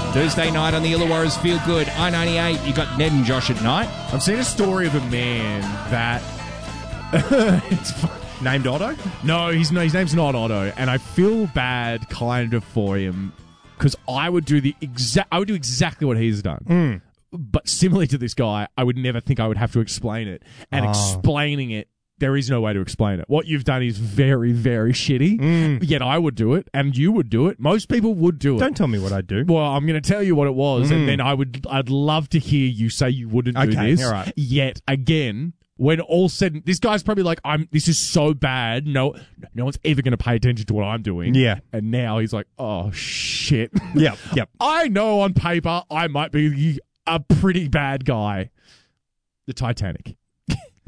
Thursday night on the Illawarra's Feel Good. I-98, you got Ned and Josh at night. I've seen a story of a man that... Named Otto? No, his name's not Otto, and I feel bad kind of for him because I would do exactly what he's done. But similarly to this guy, I would never think I would have to explain it. And explaining it, there is no way to explain it. What you've done is very, very shitty. Yet I would do it, and you would do it. Most people would do it. Don't tell me what I'd do. Well, I'm going to tell you what it was, and then I'd love to hear you say you wouldn't do this. All right. Yet again, when all said, this guy's probably like, this is so bad. No one's ever going to pay attention to what I'm doing. Yeah. And now he's like, oh shit. Yep. I know on paper I might be a pretty bad guy. The Titanic.